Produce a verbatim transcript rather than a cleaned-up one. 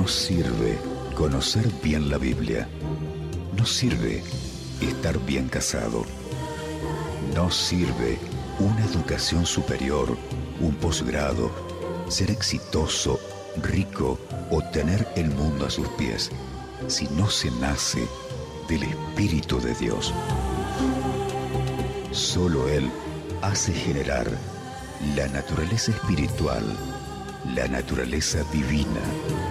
No sirve conocer bien la Biblia. No sirve estar bien casado. No sirve una educación superior, un posgrado, ser exitoso, rico o tener el mundo a sus pies, si no se nace del Espíritu de Dios. Solo Él hace generar la naturaleza espiritual, la naturaleza divina.